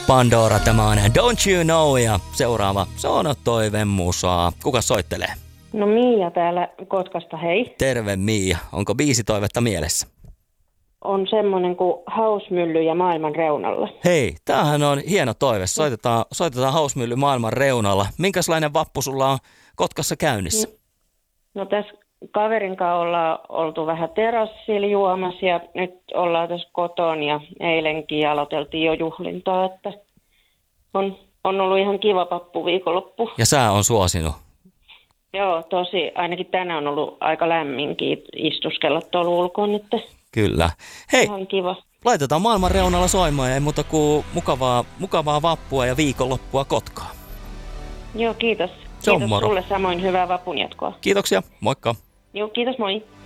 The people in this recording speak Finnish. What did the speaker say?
Pandora, tämä on Don't You Know ja seuraava se on toivemusaa. Kuka soittelee? No Miia täällä Kotkasta, hei. Terve Miia. Onko biisitoivetta mielessä? On semmoinen kuin Hausmylly ja Maailman reunalla. Hei, tämähän on hieno toive. Soitetaan Hausmylly Maailman reunalla. Minkälainen vappu sulla on Kotkassa käynnissä? No tässä kaverin kanssa ollaan oltu vähän terassilla juomassa ja nyt ollaan tässä kotona ja eilenkin aloiteltiin jo juhlintaa, että on ollut ihan kiva pappuviikonloppu. Ja sää on suosinut. Joo, tosi. Ainakin tänään on ollut aika lämminkin istuskella tuolla ulkoon, että Kyllä. Hei, ihan kiva. laitetaan Maailman reunalla soimaan ja ei muuta kuin mukavaa vappua ja viikonloppua Kotkaan. Joo, kiitos. Se on Kiitos moro. sulle samoin, hyvää vapun jatkoa. Kiitoksia, moikka. Joo, kiitos, moi.